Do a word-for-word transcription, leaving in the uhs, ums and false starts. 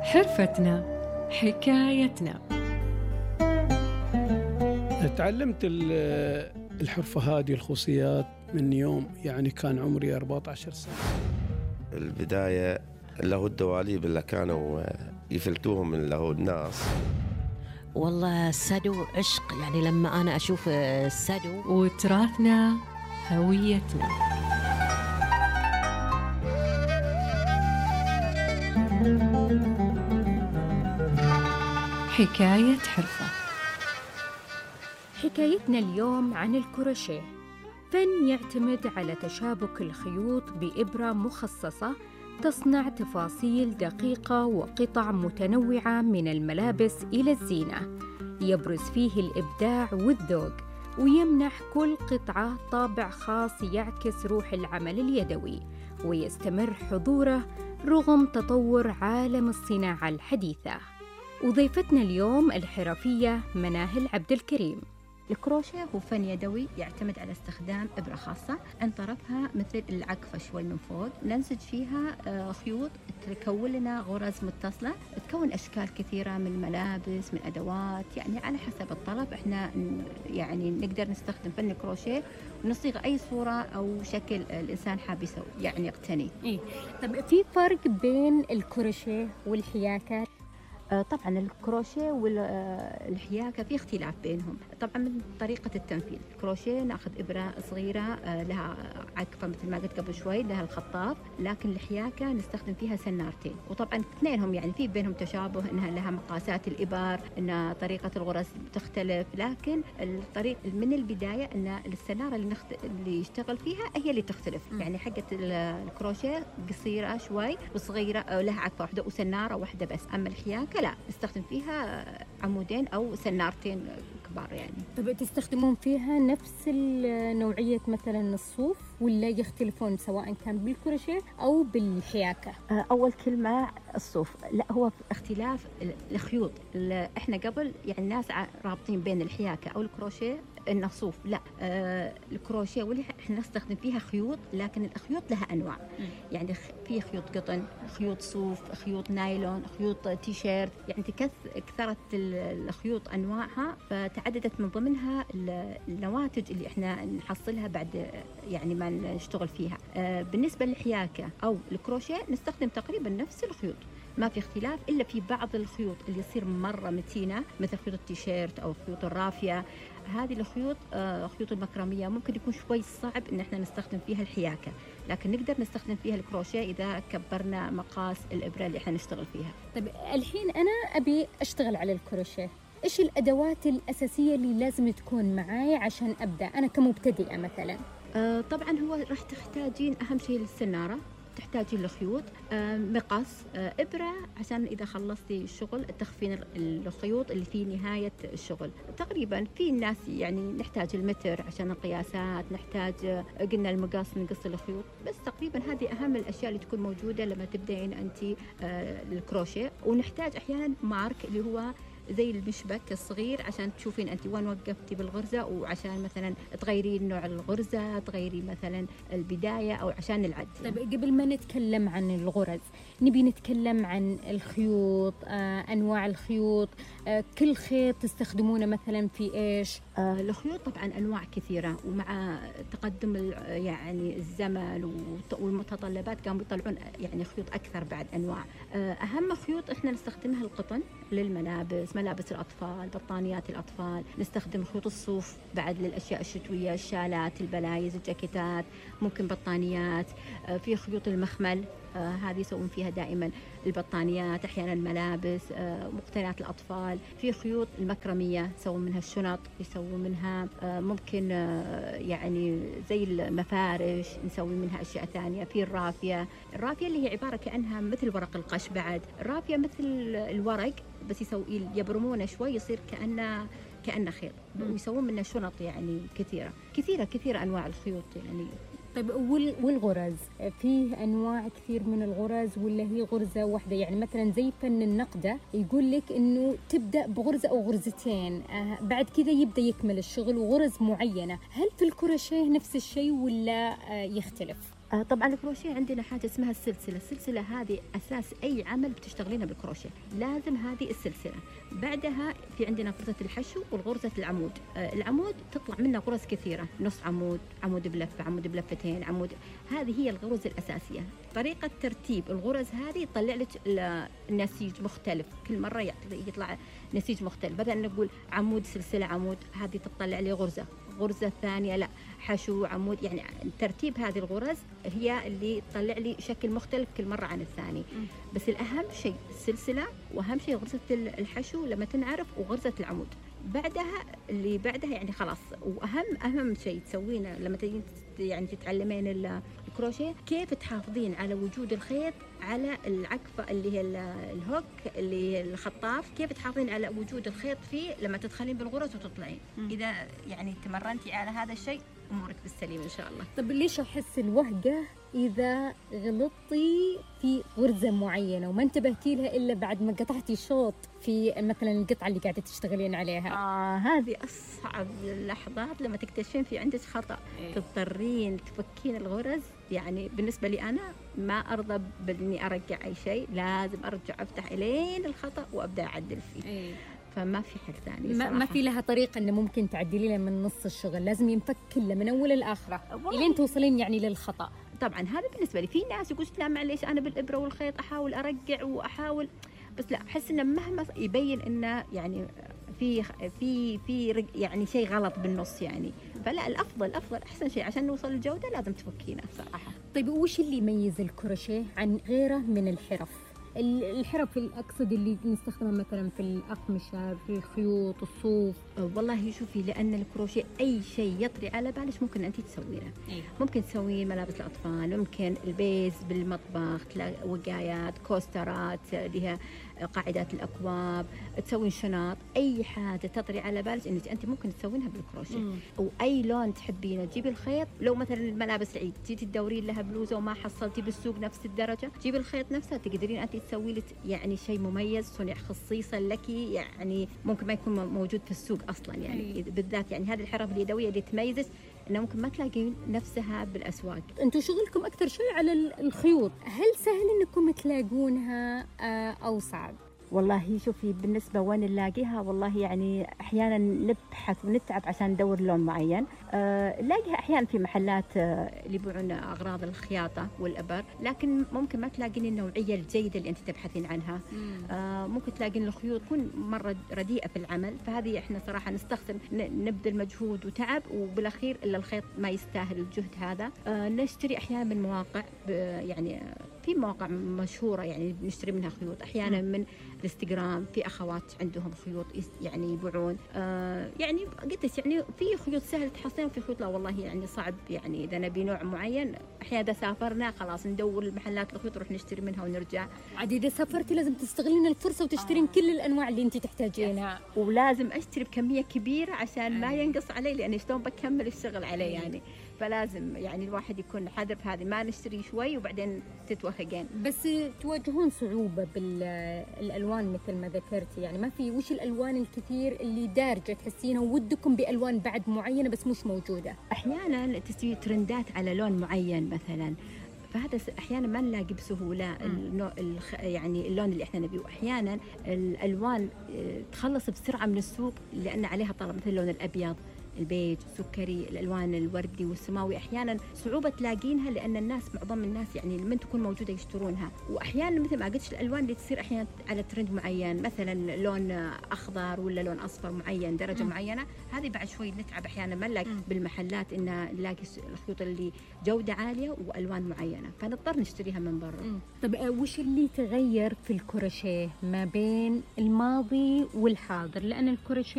حرفتنا حكايتنا. تعلمت الحرفة هذه الخصوصيات من يوم يعني كان عمري أربعة عشر سنة. البداية له الدواليب اللي كانوا يفلتوهم من له الناس. والله السدو عشق، يعني لما أنا أشوف السدو. وتراثنا هويتنا. حكاية حرفة. حكايتنا اليوم عن الكروشيه، فن يعتمد على تشابك الخيوط بإبرة مخصصة تصنع تفاصيل دقيقة وقطع متنوعة من الملابس إلى الزينة، يبرز فيه الإبداع والذوق، ويمنح كل قطعة طابع خاص يعكس روح العمل اليدوي، ويستمر حضوره رغم تطور عالم الصناعة الحديثة. وضيفتنا اليوم الحرفية مناهل عبد الكريم. الكروشيه هو فن يدوي يعتمد على استخدام إبرة خاصة، عن طرفها مثل العقفة شوي من فوق، ننسج فيها خيوط تكون لنا غرز متصلة، تكون أشكال كثيرة من ملابس، من أدوات، يعني على حسب الطلب. إحنا يعني نقدر نستخدم فن الكروشيه ونصيغ أي صورة أو شكل الإنسان حاب يسوي، يعني يقتني. إيه. طب في فرق بين الكروشيه والحياكة؟ طبعا الكروشيه والحياكة في اختلاف بينهم. طبعا من طريقة التنفيذ، الكروشيه ناخذ إبرة صغيرة لها عكفة مثل ما قلت قبل شوي، لها الخطاف، لكن الحياكة نستخدم فيها سنارتين. وطبعا اثنينهم يعني في بينهم تشابه، انها لها مقاسات الإبر، ان طريقة الغرز تختلف، لكن الطريق من البداية ان السنارة اللي, نخت... اللي يشتغل فيها هي اللي تختلف. م. يعني حقة الكروشيه قصيرة شوي وصغيرة، لها عكفة واحدة وسنارة واحدة بس. أما الحياكة لا، نستخدم فيها عمودين أو سنارتين كبار يعني. طب تستخدمون فيها نفس النوعية مثلا الصوف ولا يختلفون سواء كان بالكروشيه أو بالحياكة؟ أول كلمة الصوف، لا هو اختلاف الخيوط. إحنا قبل يعني الناس رابطين بين الحياكة أو الكروشيه إنه صوف، لا آه الكروشيه واللي إحنا نستخدم فيها خيوط، لكن الخيوط لها أنواع. م. يعني في خيوط قطن، خيوط صوف، خيوط نايلون، خيوط تيشيرت، يعني كثرت الخيوط أنواعها، فتعددت من ضمنها النواتج اللي إحنا نحصلها بعد يعني ما نشتغل فيها. آه بالنسبة للحياكة أو الكروشيه نستخدم تقريبا نفس الخيوط، ما في اختلاف، إلا في بعض الخيوط اللي يصير مرة متينة مثل خيوط التيشيرت أو خيوط الرافية. هذه الخيوط آه خيوط المكرمية ممكن يكون شوي صعب إن إحنا نستخدم فيها الحياكة، لكن نقدر نستخدم فيها الكروشيه إذا كبرنا مقاس الإبرة اللي إحنا نشتغل فيها. طيب الحين أنا أبي أشتغل على الكروشيه، إيش الأدوات الأساسية اللي لازم تكون معاي عشان أبدأ أنا كمبتدئة مثلا؟ آه طبعا هو راح تحتاجين أهم شيء السنارة، تحتاجين الخيوط، آه مقص، آه إبرة عشان إذا خلصتي الشغل تخفين الخيوط اللي في نهاية الشغل. تقريبا في الناس يعني نحتاج المتر عشان القياسات، نحتاج آه قلنا المقص نقص الخيوط، بس تقريبا هذه أهم الأشياء اللي تكون موجودة لما تبدأين أنت آه الكروشيه. ونحتاج أحيانا مارك اللي هو زي المشبك الصغير عشان تشوفين أنت وين وقفتي بالغرزة، وعشان مثلا تغيرين نوع الغرزة، تغيري مثلا البداية، أو عشان العد. طيب قبل ما نتكلم عن الغرز نبي نتكلم عن الخيوط، آه أنواع الخيوط، آه كل خيط تستخدمونه مثلا في إيش؟ آه الخيوط طبعا أنواع كثيرة، ومع تقدم يعني الزمن والمتطلبات قاموا يطلعون يعني خيوط أكثر بعد أنواع. آه أهم خيوط إحنا نستخدمها القطن للملابس، ملابس الأطفال، بطانيات الأطفال، نستخدم خيوط الصوف بعد للأشياء الشتوية، الشالات، البلايز، الجاكيتات، ممكن بطانيات. آه في خيوط المخمل، آه هذه يسوون فيها دائما البطانيات، أحيانا ملابس، آه مقتنيات الأطفال. في خيوط المكرمية يسوون منها الشنط، يسوون منها آه ممكن آه يعني زي المفارش، نسوي منها أشياء ثانية. في الرافية، الرافية اللي هي عبارة كأنها مثل ورق القش، بعد الرافية مثل الورق بس يسوي يبرمونه شوي يصير كأنه كأنه خيط، ويسوون منه شنط. يعني كثيرة كثيرة كثيرة أنواع الخيوط يعني. طيب والغرز، فيه أنواع كثير من الغرز ولا هي غرزة واحدة؟ يعني مثلا زي فن النقدة يقول لك إنه تبدأ بغرزة أو غرزتين، آه بعد كذا يبدأ يكمل الشغل وغرز معينة. هل في الكروشيه نفس الشيء ولا آه يختلف؟ آه طبعا الكروشيه عندنا حاجه اسمها السلسله، السلسله هذه اساس اي عمل بتشتغلينه بالكروشيه، لازم هذه السلسله. بعدها في عندنا غرزه الحشو والغرزه العمود. آه العمود تطلع منها غرز كثيره، نص عمود، عمود بلفه، عمود بلفتين، عمود. هذه هي الغرز الاساسيه. طريقه ترتيب الغرز هذه يطلع لك النسيج مختلف، كل مره يطلع نسيج مختلف. بدل نقول عمود سلسله عمود، هذه تطلع لي غرزه، غرزه ثانيه لا حشو عمود. يعني ترتيب هذه الغرز هي اللي تطلع لي شكل مختلف كل مره عن الثاني. بس الاهم شيء السلسله، واهم شيء غرزه الحشو لما تنعرف، وغرزه العمود. بعدها اللي بعدها يعني خلاص. واهم اهم شيء تسوينه لما تجين يعني تتعلمين الكروشيه، كيف تحافظين على وجود الخيط على العكفه اللي هي الهوك اللي هي الخطاف، كيف تحافظين على وجود الخيط فيه لما تدخلين بالغرز وتطلعين. اذا يعني تمرنتي على هذا الشيء امورك بالسليم ان شاء الله. طب ليش احس الوهقه اذا غلطتي في غرزه معينه وما انتبهتي لها الا بعد ما قطعتي شوط في مثلا القطعه اللي قاعده تشتغلين عليها؟ آه هذه اصعب اللحظات لما تكتشفين في عندك خطا. إيه؟ تضطرين تفكين الغرز. يعني بالنسبه لي انا ما ارضى باني ارجع اي شيء، لازم ارجع افتح الين الخطا وابدا اعدل فيه. إيه؟ فما في حل ثاني ما, ما في لها طريقه انه ممكن تعدلي له من نص الشغل، لازم ينفك كله من اول لاخره الين توصلين يعني للخطا. طبعا هذا بالنسبه لي. في ناس يقول لا معليش انا بالابره والخيط احاول ارجع واحاول، بس لا، احس انه مهما يبين انه يعني في في في يعني شيء غلط بالنص يعني. فلا، الافضل افضل احسن شيء عشان نوصل للجوده لازم تفكينه بصراحه. طيب وش اللي يميز الكروشيه عن غيره من الحرف؟ الحرف اقصد اللي نستخدمها مثلا في الاقمشه، في الخيوط، الصوف. والله شوفي، لان الكروشيه اي شيء يطري على بالك ممكن انت تسوينه. أيه. ممكن تسوين ملابس الاطفال، ممكن البيز بالمطبخ، وقايات، كوسترات اللي هي قاعدات الاكواب، تسوين شنط، اي حاجه تطري على بالك انك انت ممكن تسوينها بالكروشيه. واي لون تحبينه تجيبي الخيط. لو مثلا ملابس العيد جيتي تدورين لها بلوزه وما حصلتي بالسوق نفس الدرجه، جيبي الخيط نفسه تقدرين انت تسوي لك يعني شيء مميز، صنع خصيصا لك، يعني ممكن ما يكون موجود في السوق اصلا. يعني بالذات يعني هذه الحرف اليدويه اللي تميزك انه ممكن ما تلاقين نفسها بالاسواق. انتم شغلكم اكثر شيء على الخيوط، هل سهل انكم تلاقونها او صعب؟ والله شوفي، بالنسبه وين نلاقيها، والله يعني احيانا نبحث ونتعب عشان ندور لون معين. أه نلاقيها احيانا في محلات أه اللي يبيعون اغراض الخياطه والابر، لكن ممكن ما تلاقين النوعيه الجيده اللي انت تبحثين عنها. أه ممكن تلاقين الخيوط تكون مره رديئه في العمل، فهذه احنا صراحه نستخدم نبذل مجهود وتعب، وبالاخير الا الخيط ما يستاهل الجهد هذا. أه نشتري احيانا من مواقع، يعني في مواقع مشهوره يعني نشتري منها خيوط، احيانا من الانستغرام في اخوات عندهم خيوط يعني يبيعون. آه يعني قلت يعني في خيوط سهل تحصلين وفي خيوط لا والله يعني صعب. يعني اذا نبي نوع معين احيانا اذا سافرنا خلاص ندور المحلات الخيوط نروح نشتري منها ونرجع. عاد اذا سافرتي لازم تستغلين الفرصه وتشترين آه. كل الانواع اللي انت تحتاجينها، ولازم اشتري بكميه كبيره عشان ما ينقص علي، لان شلون بكمل الشغل عليه يعني. فلازم يعني الواحد يكون حذر في هذه، ما نشتري شوي وبعدين تتوهقين. بس تواجهون صعوبة بالألوان مثل ما ذكرتي، يعني ما في وش الألوان الكثير اللي دارجة تحسينها ودكم بألوان بعد معينة بس مش موجودة؟ أحيانا تسوي ترندات على لون معين مثلا، فهذا احيانا ما نلاقي بسهوله النوع يعني اللون اللي احنا نبيه. واحيانا الالوان تخلص بسرعه من السوق لان عليها طلب، مثل اللون الابيض، البيج، السكري، الالوان الوردي والسماوي، احيانا صعوبه تلاقينها لان الناس معظم الناس يعني لما تكون موجوده يشترونها. واحيانا مثل ما قلت الالوان اللي تصير احيانا على ترند معين، مثلا لون اخضر ولا لون اصفر معين درجه م. معينه، هذه بعد شوي نتعب احيانا ما نلاقي بالمحلات ان نلاقي الخيوط اللي جوده عاليه والوان معينه، فنضطر نشتريها من برا. طب وش اللي تغير في الكروشيه ما بين الماضي والحاضر؟ لان الكروشيه